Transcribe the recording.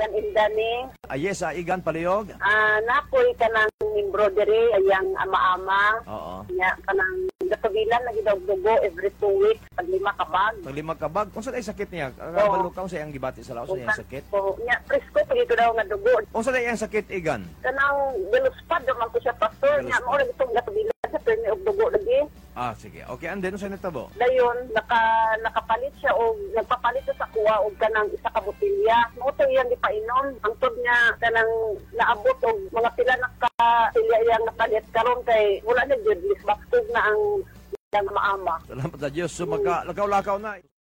Igan Indani. Yes, Igan Palihog. Nakoy ka ng embroidery, ayang ama-ama. Oo. Nya ka ng gatubilan, lagi daw dugo every 2 weeks, pag 5 kabag. Pag 5 kabag, kung saan ay sakit niya? Kabalo ka, kung saan ang gibati sa laos, saan ang sakit? So, nya, presko, pag ito daw nga dugo. Kung saan ay ang sakit, Igan? Kanang beluspad, naman ko siya pastor. Nya, mo rin itong gatubilan sa permi og dugo lagi. Sige. Okay, and then, saan nagtabo? Dayon, nakapalit siya o nagpapalit siya sa kuwa o kanang isa ka botilya. Muto iyang ipainom. Ang tod niya kanang naabot o mga pila na ka silya iyang napalit karon kay wala na jud, lisbaktog na ang maama. Salamat sa Diyos. So, lakaw-lakaw na.